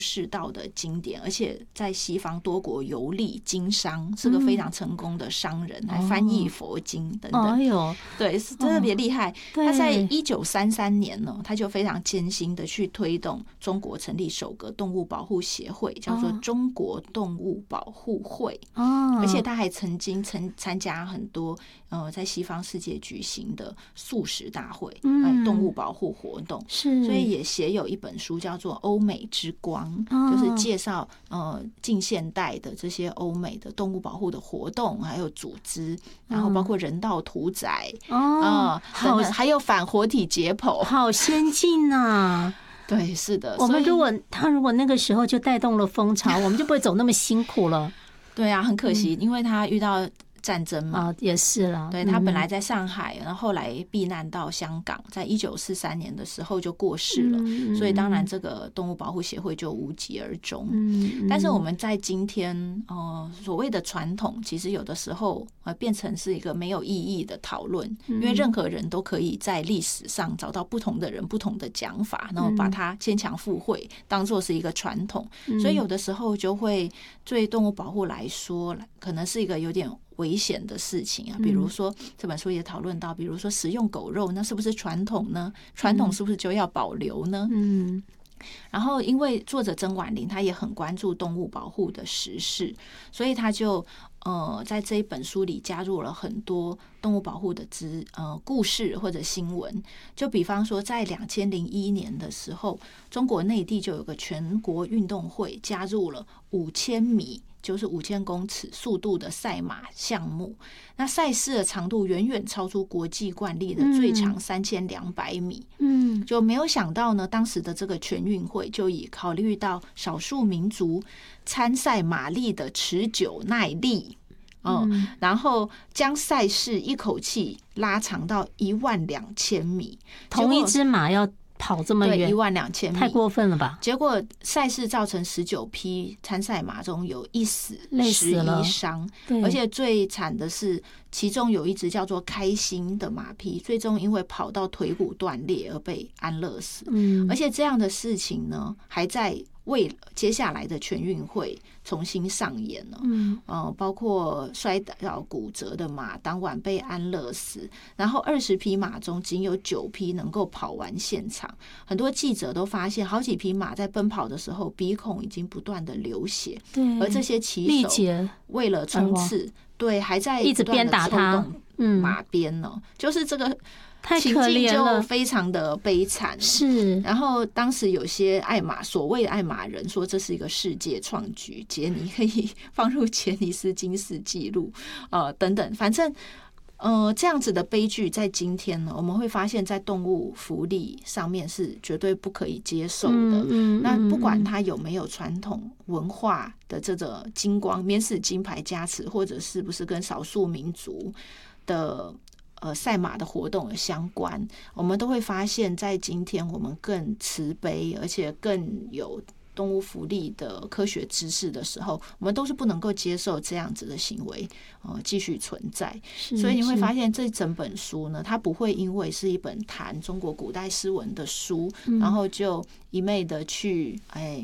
世道的经典，而且在西方多国游历经商，是个非常成功的商人，还翻译佛经等等。 哎呦， 对，是特别厉害。他在1933年呢，他就非常艰辛的去推动中国成立首个动物保护协会，叫做中国动物保护会。而且他还曾经参加很多在西方世界举行的素食大会、动物保护活动， 是， 所以也写有一本书叫做《欧美之光》，就是介绍近现代的这些欧美的动物保护的活动，还有组织，然后包括人道屠宰还有反活体解剖， 好先进啊！ 对，是的。 我们他如果那个时候就带动了风潮，我们就不会走那么辛苦了。 对啊，很可惜，因为他遇到战争嘛， 也是了。 对，他本来在上海，然后后来避难到香港，在1943年的时候就过世了，所以当然这个动物保护协会就无疾而终。但是我们在今天所谓的传统，其实有的时候变成是一个没有意义的讨论，因为任何人都可以在历史上找到不同的人、不同的讲法，然后把它牵强附会，当作是一个传统。所以有的时候就会对动物保护来说，可能是一个有点危险的事情啊，比如说这本书也讨论到，比如说食用狗肉，那是不是传统呢？传统是不是就要保留呢？然后因为作者曾婉玲她也很关注动物保护的时事，所以她就在这一本书里加入了很多动物保护的故事或者新闻。就比方说在2001年的时候，中国内地就有个全国运动会加入了5000米，就是5000公尺速度的赛马项目。那赛事的长度远远超出国际惯例的最长3200米。就没有想到呢，当时的这个全运会就以考虑到少数民族参赛马力的持久耐力，然后将赛事一口气拉长到12000米， 同一只马要跑这么远 ，12000米， 太过分了吧？ 结果赛事造成19匹参赛马中有1死11伤，而且最惨的是，其中有一只叫做开心的马匹，最终因为跑到腿骨断裂而被安乐死。而且这样的事情呢，还在为接下来的全运会重新上演了。包括摔倒骨折的马当晚被安乐死，然后20匹马中仅有9匹能够跑完现场。很多记者都发现，好几匹马在奔跑的时候鼻孔已经不断的流血，而这些骑手为了冲刺，对，还在一直鞭打他马鞭呢，就是这个太可怜了， 就非常的悲惨。 是， 然后当时有些所谓的爱马人说这是一个世界创举，杰尼可以放入杰尼斯金氏纪录等等，反正这样子的悲剧在今天呢，我们会发现在动物福利上面是绝对不可以接受的。那不管它有没有传统文化的这个金光免死金牌加持，或者是不是跟少数民族的赛马的活动有相关，我们都会发现在今天我们更慈悲而且更有动物福利的科学知识的时候，我们都是不能够接受这样子的行为继续存在。所以你会发现这整本书呢，它不会因为是一本谈中国古代诗文的书，然后就一昧的去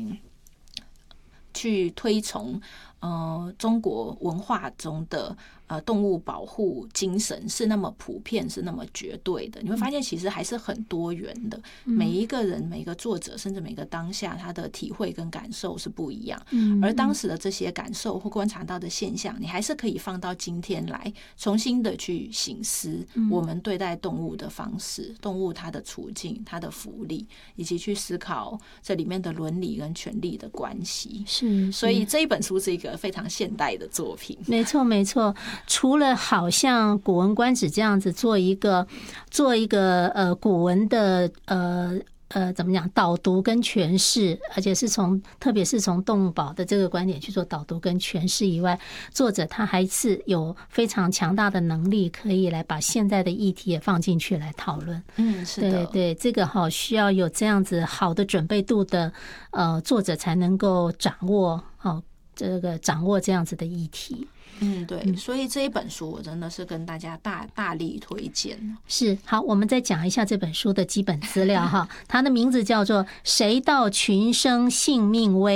推崇中国文化中的动物保护精神是那么普遍，是那么绝对的。你会发现其实还是很多元的，每一个人、每一个作者，甚至每个当下，他的体会跟感受是不一样。而当时的这些感受或观察到的现象，你还是可以放到今天来重新的去省思我们对待动物的方式，动物它的处境、它的福利，以及去思考这里面的伦理跟权利的关系。 是， 所以这一本书是一个非常现代的作品。 没错没错，除了好像《古文观止》这样子做一个古文的怎么讲导读跟诠释，而且是特别是从动物保的这个观点去做导读跟诠释以外，作者他还是有非常强大的能力，可以来把现在的议题也放进去来讨论。 是的， 对，这个需要有这样子好的准备度的作者才能够掌握这样子的议题。 对，所以这一本书我真的是跟大家大力推荐。 是，好，我们再讲一下这本书的基本资料哈。它的名字叫做《谁道群生性命危》。